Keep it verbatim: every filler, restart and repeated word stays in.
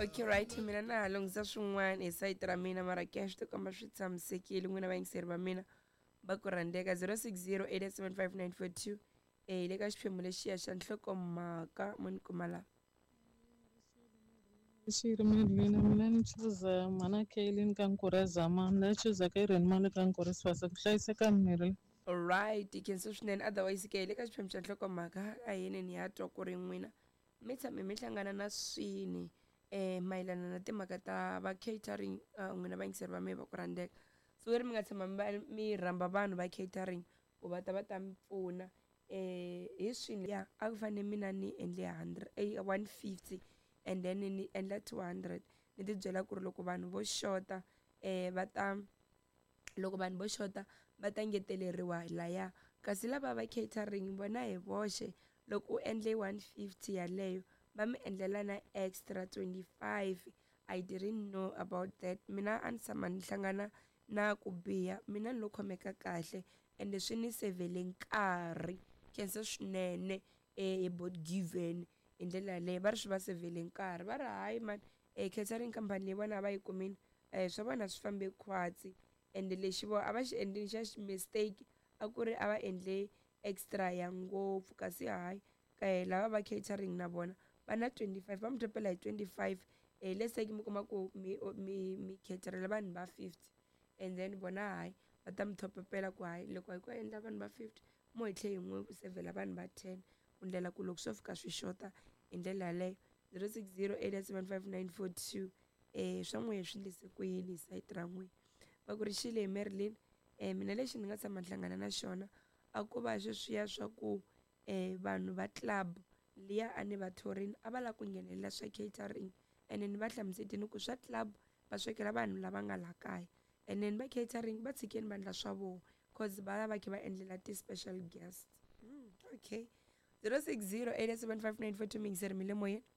Okay, right. Mina na longisa swin'wana hi sayiti ra mina mara ke swi tikomba swi tshamisekile n'wina vayingiseri va mina va ku rhandzeka zero six zero eight seven five nine four two eh le ka xiphemu lexiya xa nhlokomhaka mo ni kuma laha Shirimelile mina ni chuza mana Kaylin ka Nkurazama na chuza ka Irene Mali ka Nkuriswasa ku hlayiseka mirhi. alright khensa swinene otherwise ke le ka xiphemu xa nhlokomhaka a yini ni ya twa ku ri n'wina mi tshame mi hlangana na swini eh mayelana na timhaka ta va catering n'wina vayingiseri va mina va ku rhandzeka so ri mi nga tshama mi va mi rhamba vanhu va catering ku va ta va ta mi pfuna eh hi swini ya a ku fanele mina ni endle hundred eh one fifty and then ni endla two hundred ni ti byela ku ri loko vanhu vo xota eh va ta loko vanhu vo xota va ta ngeteleriwa laya kasi lava va catering vona hi voxe loko u endle one fifty yaleyo va mi endlela na extra twenty-five I didn't know about that mina a ni tshama ni hlangana na ku biha mina ni lo khomeka kahle ende swi ni sevele nkarhi khensa swinene eh both given hi ndlela yaleyo va ri swi va sevele nkarhi va ri hayi man eh catering company leyi vona a va yi kumini eh swa vona swi fambe khwatsi ende lexi vo a va xi endleni xa mistake a ku ri a va endle extra ya ngopfu kasi hayi ka lava va catering na vona va na twenty-five va mi topela hi twenty-five eh let's say mi kuma ku mi mi mi caterela vanhu va fifty and then vona hayi va ta mi topela ku hayi loko hi ku endla vanhu va fifty mo hi tlhe hi n'we ku sevhela vanhu va ten ku ndlela ku loko swo fika swi xota hi ndlela yaleyo zero six zero eight seven five nine four two eh swa n'we swi endlise ku yini hi sayiti ra n'wina va ku ri xile hi Marilyn eh mina lexi ni nga tshama hlangana na xona a ku va sweswiya swa ku eh vanhu va club liya a ni va thorini a va lava ku nghenelela swa catering ene ni va hlamusetini ku swa club va swekela vanhu lava nga laha kaya and then va catering va tshikeni vandla swa vona cause va lava ke va endlela ti-special guests mm, okay zero six zero eight seven five nine four two mi yingiseri mi le moyeni